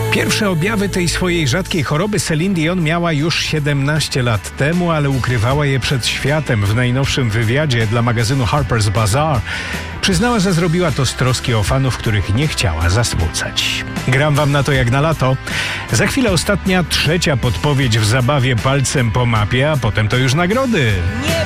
Pierwsze objawy tej swojej rzadkiej choroby Celine Dion miała już 17 lat temu, ale ukrywała je przed światem. W najnowszym wywiadzie dla magazynu Harper's Bazaar przyznała, że zrobiła to z troski o fanów, których nie chciała zasmucać. Gram wam na to jak na lato. Za chwilę ostatnia, trzecia podpowiedź w zabawie palcem po mapie, a potem to już nagrody.